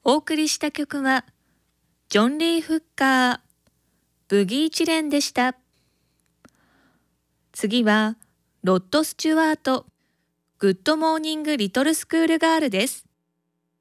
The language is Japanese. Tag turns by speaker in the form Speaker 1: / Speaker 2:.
Speaker 1: お送りした曲は、ジョン・リー・フッカー、ブギー・チレンでした。次は、ロッド・スチュワート、グッドモーニング・リトル・スクール・ガールです。